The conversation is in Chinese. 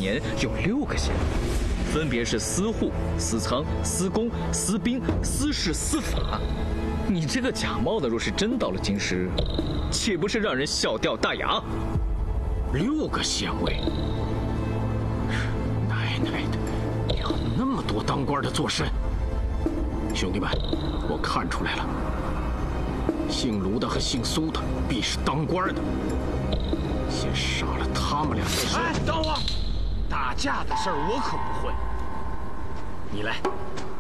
年有6个县，分别是司户、司仓、司公、司兵、司事、司法。你这个假冒的，若是真到了京师，岂不是让人笑掉大牙 ？6个县尉，奶奶的，有那么多当官的做甚？兄弟们，我看出来了，姓卢的和姓苏的必是当官的。先杀了他们俩再说。 哎，等会儿，打架的事儿我可不会。你来，